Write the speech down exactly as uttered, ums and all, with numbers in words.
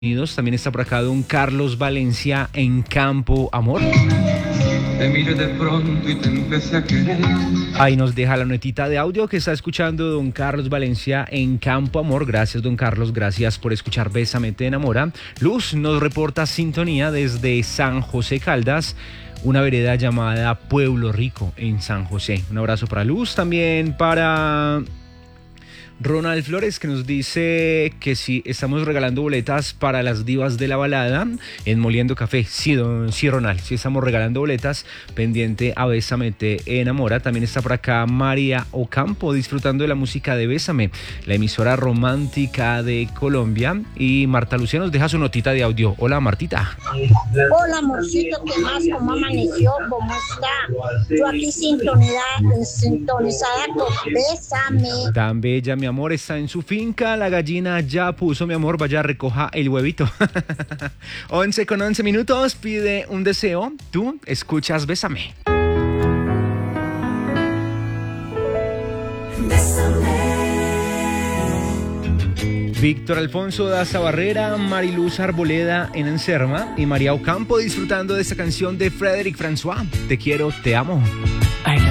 Unidos. También está por acá don Carlos Valencia en Campo Amor. Te miré de pronto y te empecé a querer. Ahí nos deja la notita de audio que está escuchando don Carlos Valencia en Campo Amor. Gracias, don Carlos, gracias por escuchar Bésame te enamora. Luz nos reporta sintonía desde San José Caldas, una vereda llamada Pueblo Rico en San José. Un abrazo para Luz, también para Ronald Flores, que nos dice que si estamos regalando boletas para las divas de la balada en Moliendo Café. Sí, don, sí, Ronald, sí estamos regalando boletas, pendiente a Bésame te enamora. También está por acá María Ocampo disfrutando de la música de Bésame, la emisora romántica de Colombia. Y Marta Lucía nos deja su notita de audio. Hola, Martita. Hola, amorcito, ¿qué más? ¿Cómo amaneció? ¿Cómo está? Yo aquí sintonizada, sintonizada con Bésame. Tan bella, mi amor, está en su finca, la gallina ya puso, mi amor, vaya, recoja el huevito. once con once minutos, pide un deseo, tú escuchas Bésame. Víctor Alfonso Daza Barrera, Mariluz Arboleda en Anserma y María Ocampo disfrutando de esta canción de Frédéric François. Te quiero, te amo. Ay,